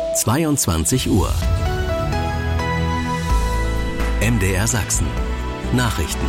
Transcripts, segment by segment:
22 Uhr. MDR Sachsen. Nachrichten.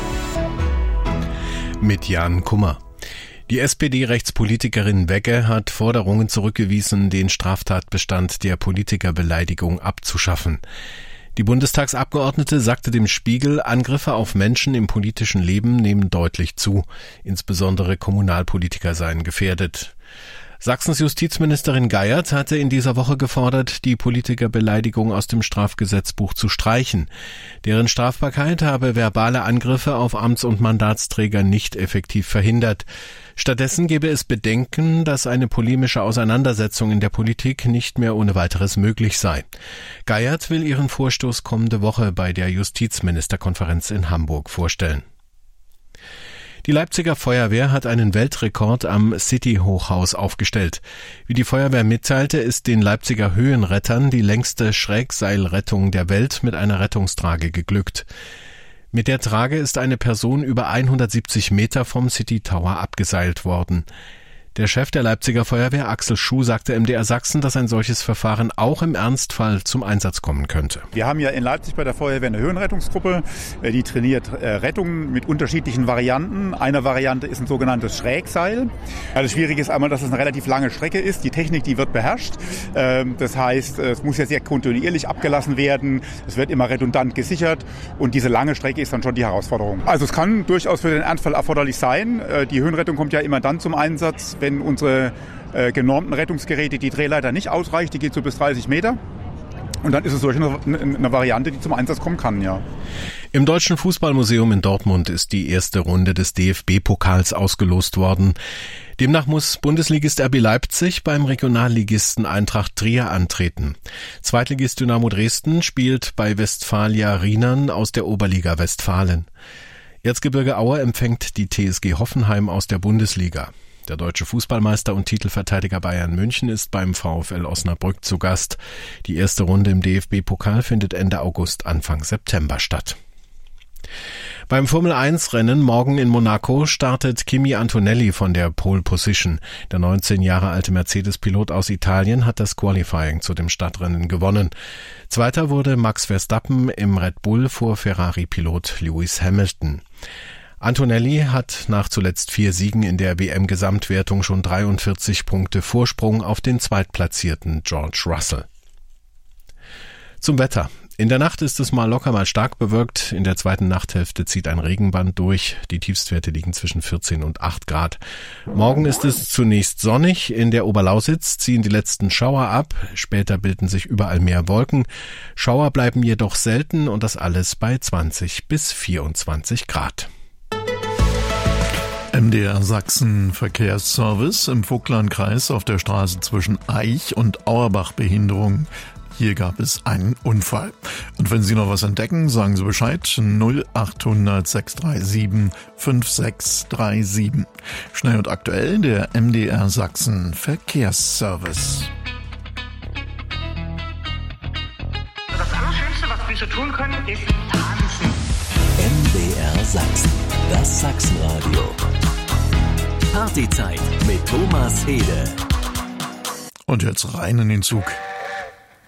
Mit Jan Kummer. Die SPD-Rechtspolitikerin Wegge hat Forderungen zurückgewiesen, den Straftatbestand der Politikerbeleidigung abzuschaffen. Die Bundestagsabgeordnete sagte dem Spiegel, Angriffe auf Menschen im politischen Leben nehmen deutlich zu. Insbesondere Kommunalpolitiker seien gefährdet. Sachsens Justizministerin Geiert hatte in dieser Woche gefordert, die Politikerbeleidigung aus dem Strafgesetzbuch zu streichen. Deren Strafbarkeit habe verbale Angriffe auf Amts- und Mandatsträger nicht effektiv verhindert. Stattdessen gebe es Bedenken, dass eine polemische Auseinandersetzung in der Politik nicht mehr ohne weiteres möglich sei. Geiert will ihren Vorstoß kommende Woche bei der Justizministerkonferenz in Hamburg vorstellen. Die Leipziger Feuerwehr hat einen Weltrekord am City-Hochhaus aufgestellt. Wie die Feuerwehr mitteilte, ist den Leipziger Höhenrettern die längste Schrägseilrettung der Welt mit einer Rettungstrage geglückt. Mit der Trage ist eine Person über 170 Meter vom City Tower abgeseilt worden. Der Chef der Leipziger Feuerwehr, Axel Schuh, sagte MDR Sachsen, dass ein solches Verfahren auch im Ernstfall zum Einsatz kommen könnte. Wir haben ja in Leipzig bei der Feuerwehr eine Höhenrettungsgruppe, die trainiert Rettungen mit unterschiedlichen Varianten. Eine Variante ist ein sogenanntes Schrägseil. Das Schwierige ist einmal, dass es eine relativ lange Strecke ist. Die Technik, die wird beherrscht. Das heißt, es muss ja sehr kontinuierlich abgelassen werden. Es wird immer redundant gesichert und diese lange Strecke ist dann schon die Herausforderung. Also es kann durchaus für den Ernstfall erforderlich sein. Die Höhenrettung kommt ja immer dann zum Einsatz, wenn unsere genormten Rettungsgeräte die Drehleiter nicht ausreicht, die geht so bis 30 Meter. Und dann ist es solch eine Variante, die zum Einsatz kommen kann, ja. Im Deutschen Fußballmuseum in Dortmund ist die erste Runde des DFB-Pokals ausgelost worden. Demnach muss Bundesligist RB Leipzig beim Regionalligisten Eintracht Trier antreten. Zweitligist Dynamo Dresden spielt bei Westfalia Rienern aus der Oberliga Westfalen. Erzgebirge Aue empfängt die TSG Hoffenheim aus der Bundesliga. Der deutsche Fußballmeister und Titelverteidiger Bayern München ist beim VfL Osnabrück zu Gast. Die erste Runde im DFB-Pokal findet Ende August, Anfang September statt. Beim Formel-1-Rennen morgen in Monaco startet Kimi Antonelli von der Pole Position. Der 19 Jahre alte Mercedes-Pilot aus Italien hat das Qualifying zu dem Stadtrennen gewonnen. Zweiter wurde Max Verstappen im Red Bull vor Ferrari-Pilot Lewis Hamilton. Antonelli hat nach zuletzt 4 Siegen in der WM-Gesamtwertung schon 43 Punkte Vorsprung auf den zweitplatzierten George Russell. Zum Wetter. In der Nacht ist es mal locker, mal stark bewölkt. In der zweiten Nachthälfte zieht ein Regenband durch. Die Tiefstwerte liegen zwischen 14 und 8 Grad. Morgen ist es zunächst sonnig. In der Oberlausitz ziehen die letzten Schauer ab. Später bilden sich überall mehr Wolken. Schauer bleiben jedoch selten und das alles bei 20 bis 24 Grad. MDR Sachsen Verkehrsservice im Vogtlandkreis auf der Straße zwischen Eich und Auerbach Behinderung. Hier gab es einen Unfall. Und wenn Sie noch was entdecken, sagen Sie Bescheid. 0800 637 5637. Schnell und aktuell der MDR Sachsen Verkehrsservice. Das Allerschönste, was wir so tun können, ist tanzen. MDR Sachsen. Das Sachsenradio. Partyzeit mit Thomas Hede. Und jetzt rein in den Zug.